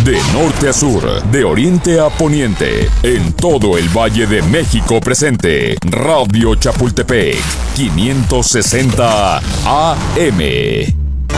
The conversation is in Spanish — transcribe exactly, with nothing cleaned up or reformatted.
De norte a sur, de oriente a poniente, en todo el Valle de México presente. Radio Chapultepec, quinientos sesenta A M.